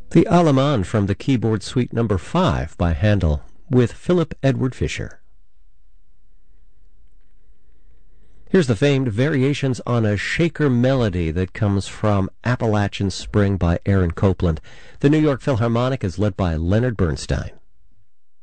The Allemande from the Keyboard Suite No. 5 by Handel with Philip Edward Fisher. Here's the famed Variations on a Shaker Melody that comes from Appalachian Spring by Aaron Copland. The New York Philharmonic is led by Leonard Bernstein.